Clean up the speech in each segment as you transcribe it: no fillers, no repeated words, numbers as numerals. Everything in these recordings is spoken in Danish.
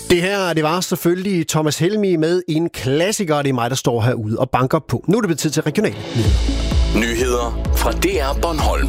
Det her, det var selvfølgelig Thomas Helmig med en klassiker, det er mig, der står herude og banker på. Nu er det blevet tid til regionale nyheder. Nyheder fra DR Bornholm.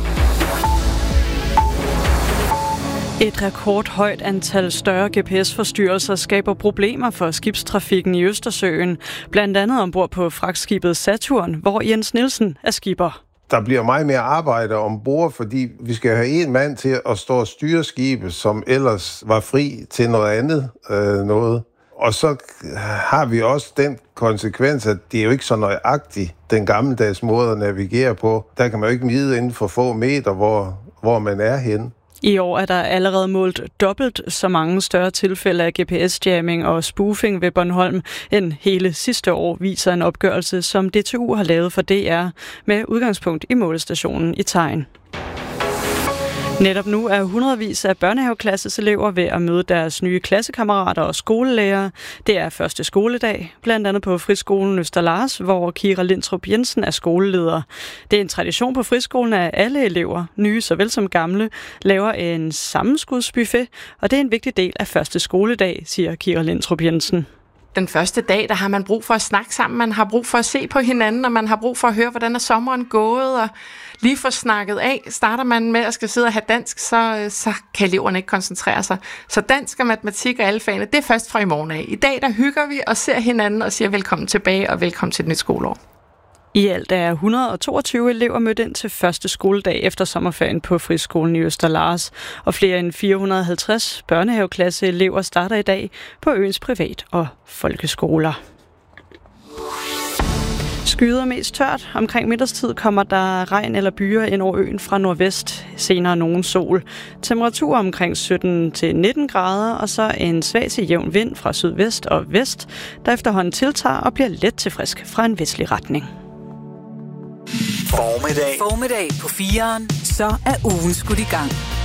Et rekordhøjt antal større GPS-forstyrrelser skaber problemer for skibstrafikken i Østersøen, blandt andet ombord på fragtskibet Saturn, hvor Jens Nielsen er skipper. Der bliver meget mere arbejde ombord, fordi vi skal have en mand til at stå og styre skibet, som ellers var fri til noget andet noget. Og så har vi også den konsekvens, at det er jo ikke så nøjagtigt den gammeldags måde at navigere på. Der kan man jo ikke vide inden for få meter, hvor man er henne. I år er der allerede målt dobbelt så mange større tilfælde af GPS-jamming og spoofing ved Bornholm end hele sidste år, viser en opgørelse, som DTU har lavet for DR med udgangspunkt i målestationen i Tegn. Netop nu er hundredvis af børnehaveklasses-elever ved at møde deres nye klassekammerater og skolelærere. Det er første skoledag, blandt andet på friskolen Østerlars, hvor Kira Lindtrup Jensen er skoleleder. Det er en tradition på friskolen, at alle elever, nye såvel som gamle, laver en sammenskudsbuffet, og det er en vigtig del af første skoledag, siger Kira Lindtrup Jensen. Den første dag, der har man brug for at snakke sammen, man har brug for at se på hinanden, og man har brug for at høre, hvordan er sommeren gået, og lige få snakket af. Starter man med at skal sidde og have dansk, så kan eleverne ikke koncentrere sig. Så dansk og matematik og alle fagene, det er først fra i morgen af. I dag, der hygger vi og ser hinanden og siger velkommen tilbage og velkommen til et nyt skoleår. I alt er 122 elever mødt ind til første skoledag efter sommerferien på friskolen i Østerlars, og flere end 450 børnehaveklasse-elever starter i dag på øens privat- og folkeskoler. Skyder mest tørt. Omkring middagstid kommer der regn eller byer ind over øen fra nordvest, senere nogen sol. Temperatur omkring 17-19 grader, og så en svag til jævn vind fra sydvest og vest, der efterhånden tiltager og bliver let til frisk fra en vestlig retning. Formiddag på 4'eren, så er ugen skudt i gang.